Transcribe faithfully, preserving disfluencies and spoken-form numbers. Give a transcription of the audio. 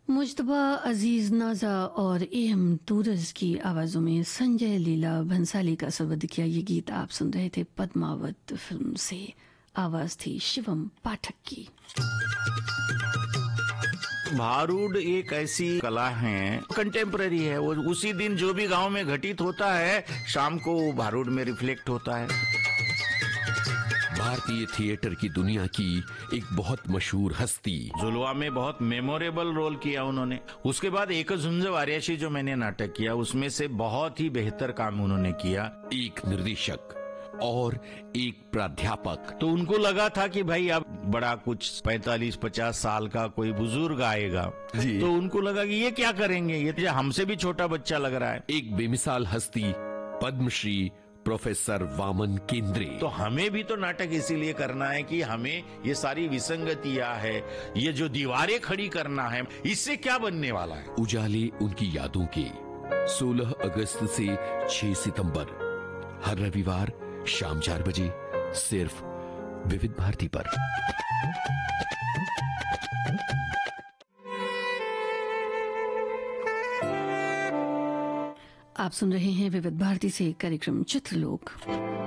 मुज्तबा अजीज नाजा और A M तूरज की आवाज़ों में संजय लीला भंसाली का संवाद किया ये गीत आप सुन रहे थे पद्मावत फिल्म से। आवाज़ थी शिवम पाठक की। भारूड एक ऐसी कला है, कंटेम्पररी है। वो उसी दिन जो भी गांव में घटित होता है शाम को वो भारूड में रिफ्लेक्ट होता है। भारतीय थिएटर की दुनिया की एक बहुत मशहूर हस्ती, जुलवा में बहुत मेमोरेबल रोल किया उन्होंने। उसके बाद एक झुंझ वारियाशी जो मैंने नाटक किया उसमें से बहुत ही बेहतर काम उन्होंने किया। एक निर्देशक और एक प्राध्यापक। तो उनको लगा था कि भाई अब बड़ा कुछ पैंतालीस पचास साल का कोई बुजुर्ग आएगा, तो उनको लगा कि ये क्या करेंगे, ये तो हमसे भी छोटा बच्चा लग रहा है। एक बेमिसाल हस्ती पद्मश्री प्रोफेसर वामन केंद्रे। तो हमें भी तो नाटक इसीलिए करना है कि हमें ये सारी विसंगतियां है, ये जो दीवारें खड़ी करना है, इससे क्या बनने वाला है। उजाले उनकी यादों के सोलह अगस्त से छह सितंबर हर रविवार शाम चार बजे सिर्फ विविध भारती पर। आप सुन रहे हैं विविध भारती से कार्यक्रम चित्रलोक।